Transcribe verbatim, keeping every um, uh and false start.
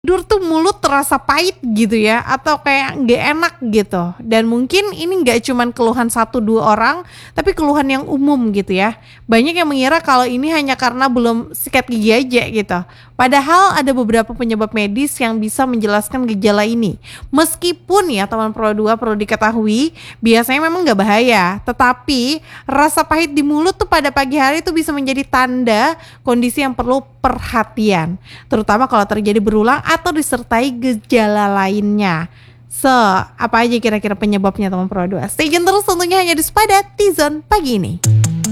Tidur tuh mulut terasa pahit gitu ya, atau kayak nggak enak gitu. Dan mungkin ini nggak cuman keluhan satu dua orang, tapi keluhan yang umum gitu ya. Banyak yang mengira kalau ini hanya karena belum sikat gigi aja gitu. Padahal ada beberapa penyebab medis yang bisa menjelaskan gejala ini. Meskipun ya teman Pro dua perlu diketahui, biasanya memang nggak bahaya. Tetapi rasa pahit di mulut tuh pada pagi hari itu bisa menjadi tanda kondisi yang perlu perhatian. Terutama kalau terjadi berulang atau disertai gejala lainnya. So, apa aja kira-kira penyebabnya teman Pro dua? Stay tune terus tentunya hanya di Spada T-Zone pagi ini.